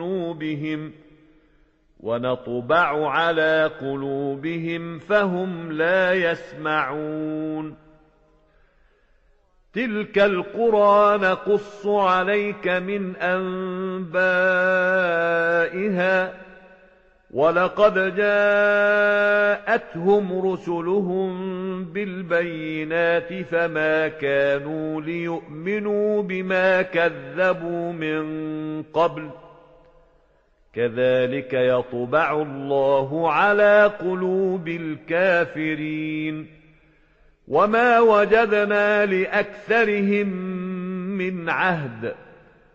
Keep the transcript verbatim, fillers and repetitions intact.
قلوبهم ونطبع على قلوبهم فهم لا يسمعون. تلك القرى نقص عليك من أنبائها ولقد جاءتهم رسلهم بالبينات فما كانوا ليؤمنوا بما كذبوا من قبل كذلك يطبع الله على قلوب الكافرين وما وجدنا لأكثرهم من عهد